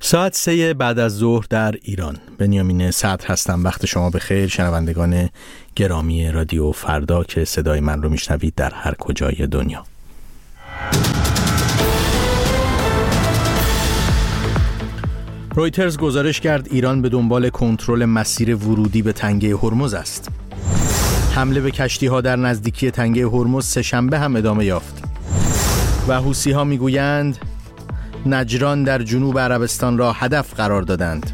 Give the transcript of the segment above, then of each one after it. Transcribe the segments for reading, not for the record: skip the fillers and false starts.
ساعت 3 بعد از ظهر در ایران. بنیامین صدر هستم. وقت شما بخیر شنوندگان گرامی رادیو فردا که صدای من رو میشنوید در هر کجای دنیا. رویترز گزارش کرد ایران به دنبال کنترل مسیر ورودی به تنگه هرمز است. حمله به کشتی‌ها در نزدیکی تنگه هرمز سه‌شنبه هم ادامه یافت. و حوثی‌ها میگویند نجران در جنوب عربستان را هدف قرار دادند.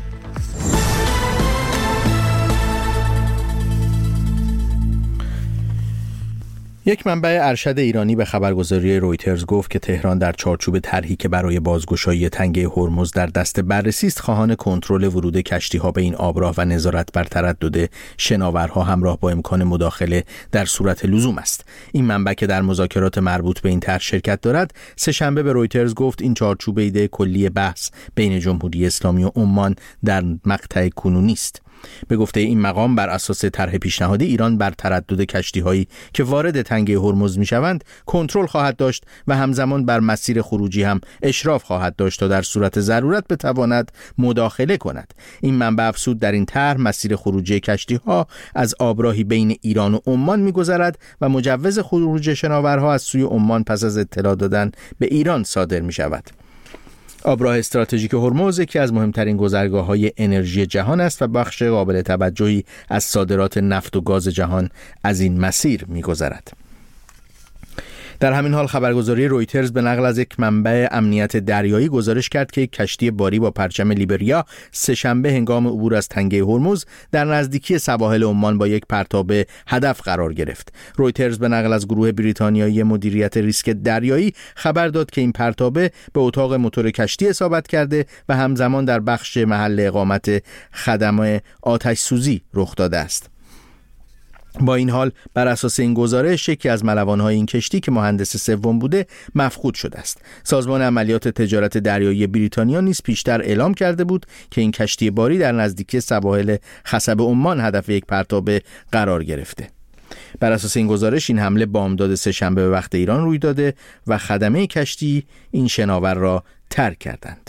یک منبع ارشد ایرانی به خبرگزاری رویترز گفت که تهران در چارچوب طرحی که برای بازگشایی تنگه هرمز در دست بررسی است خواهان کنترل ورود کشتی‌ها به این آبراه و نظارت بر تردد شناورها همراه با امکان مداخله در صورت لزوم است. این منبع که در مذاکرات مربوط به این طرح شرکت دارد سه‌شنبه به رویترز گفت این چارچوب ایده کلی بحث بین جمهوری اسلامی و عمان در مقطع کنونی است. به گفته این مقام بر اساس طرح پیشنهادی ایران بر تردد کشتی‌هایی که وارد تنگه هرمز می‌شوند کنترل خواهد داشت و همزمان بر مسیر خروجی هم اشراف خواهد داشت تا در صورت ضرورت بتواند مداخله کند. این منبع افزود در این طرح مسیر خروجی کشتی‌ها از آبراهی بین ایران و عمان می‌گذرد و مجوز خروج شناورها از سوی عمان پس از اطلاع دادن به ایران صادر می‌شود. آبراه استراتژیک هرمز یکی از مهمترین گذرگاه‌های انرژی جهان است و بخش قابل توجهی از صادرات نفت و گاز جهان از این مسیر می‌گذرد. در همین حال خبرگزاری رویترز به نقل از یک منبع امنیت دریایی گزارش کرد که یک کشتی باری با پرچم لیبریا سه‌شنبه هنگام عبور از تنگه هرمز در نزدیکی سواحل عمان با یک پرتاب هدف قرار گرفت. رویترز به نقل از گروه بریتانیایی مدیریت ریسک دریایی خبر داد که این پرتابه به اتاق موتور کشتی اصابت کرده و همزمان در بخش محل اقامت خدمات آتش سوزی رخ داده است. با این حال بر اساس این گزارش یکی از ملوان‌های این کشتی که مهندس سوم بوده مفقود شده است. سازمان عملیات تجارت دریایی بریتانیا نیز پیشتر اعلام کرده بود که این کشتی باری در نزدیکی سواحل خصب عمان هدف یک پرتاب قرار گرفته. بر اساس این گزارش این حمله بامداد سه‌شنبه به وقت ایران روی داده و خدمه کشتی این شناور را ترک کردند.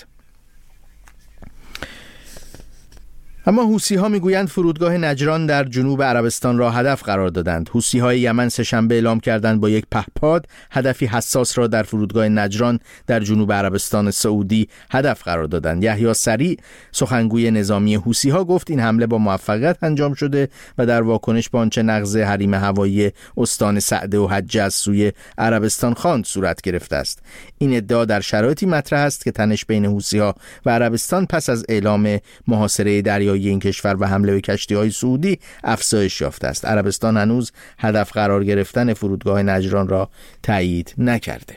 اما حوثی‌ها میگویند فرودگاه نجران در جنوب عربستان را هدف قرار دادند. حوثی‌های یمن سه‌شنبه اعلام کردند با یک پهپاد هدفی حساس را در فرودگاه نجران در جنوب عربستان سعودی هدف قرار دادند. یحیی سریع سخنگوی نظامی حوثی‌ها گفت این حمله با موفقیت انجام شده و در واکنش به آنچه نقض حریم هوایی استان سعده و حجه از سوی عربستان خواند صورت گرفته است. این ادعا در شرایطی مطرح است که تنش بین حوثی‌ها و عربستان پس از اعلام محاصره دریایی این کشور و حمله به کشتی‌های سعودی افزایش یافته است. عربستان هنوز هدف قرار گرفتن فرودگاه نجران را تایید نکرده.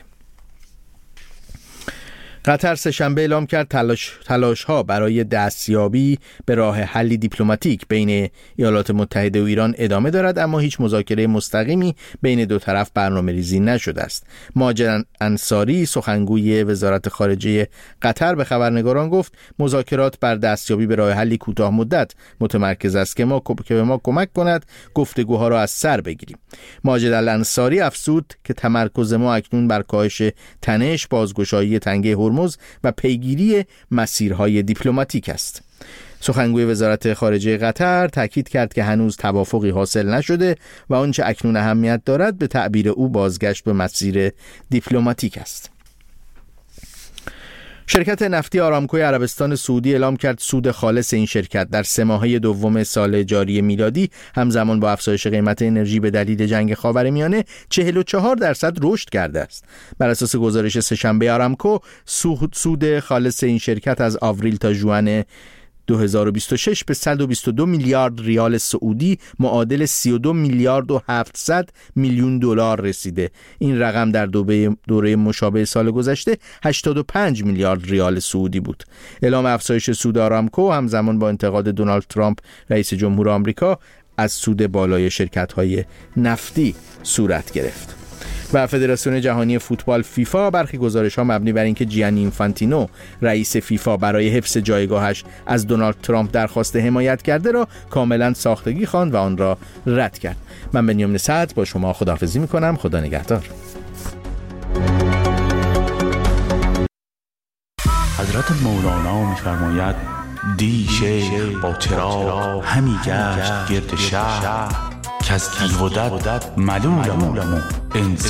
قطر سه‌شنبه اعلام کرد تلاش‌ها برای دستیابی به راه حلی دیپلماتیک بین ایالات متحده و ایران ادامه دارد، اما هیچ مذاکره مستقیمی بین دو طرف برنامه‌ریزی نشده است. ماجد انصاری سخنگوی وزارت خارجه قطر به خبرنگاران گفت مذاکرات بر دستیابی به راه حلی کوتاه مدت متمرکز است که به ما کمک کند گفتگوها را از سر بگیریم. ماجد انصاری افزود که تمرکز ما اکنون بر کاهش تنش، بازگشایی تنگه هرمز و پیگیری مسیرهای دیپلماتیک است. سخنگوی وزارت خارجه قطر تاکید کرد که هنوز توافقی حاصل نشده و آنچه اکنون اهمیت دارد به تعبیر او بازگشت به مسیر دیپلماتیک است. شرکت نفتی آرامکو عربستان سعودی اعلام کرد سود خالص این شرکت در 3 ماهه دوم سال جاری میلادی همزمان با افزایش قیمت انرژی به دلیل جنگ خاورمیانه 44% رشد کرده است. بر اساس گزارش سه‌شنبه آرامکو سود خالص این شرکت از آوریل تا ژوئن 2026 به 122 میلیارد ریال سعودی معادل 32 میلیارد و 700 میلیون دلار رسیده. این رقم در دوره مشابه سال گذشته 85 میلیارد ریال سعودی بود. اعلام افزایش سود آرامکو همزمان با انتقاد دونالد ترامپ رئیس جمهور آمریکا از سود بالای شرکت‌های نفتی صورت گرفت. و فدراسیون جهانی فوتبال فیفا برخی گزارش‌ها مبنی بر اینکه جیانی اینفانتینو رئیس فیفا برای حفظ جایگاهش از دونالد ترامپ درخواست حمایت کرده را کاملا ساختگی خواند و آن را رد کرد. من بنیامین صدر با شما خداحافظی می‌کنم. خدا نگهدار. حضرت مولانا می‌فرماید دی شیخ با چراغ همی گشت گرد شهر که از تیغ و دد ملولم